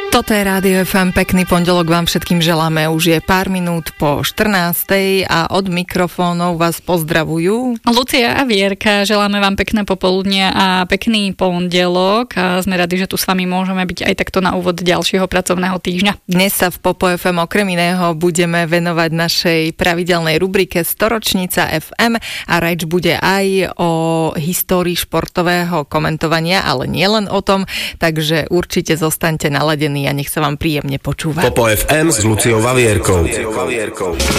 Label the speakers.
Speaker 1: Toto je Rádio FM, pekný pondelok vám všetkým želáme, už je pár minút po 14:00 a od mikrofónov vás pozdravujú
Speaker 2: Lucia a Vierka, želáme vám pekné popoludnie a pekný pondelok a sme radi, že tu s vami môžeme byť aj takto na úvod ďalšieho pracovného týždňa.
Speaker 1: Dnes sa v Popo FM okrem iného budeme venovať našej pravidelnej rubrike Storočnica FM a reč bude aj o histórii športového komentovania, ale nielen o tom, takže určite zostaňte naladení a nech sa vám príjemne počúva.
Speaker 3: Popo FM s Luciou a Vierkou.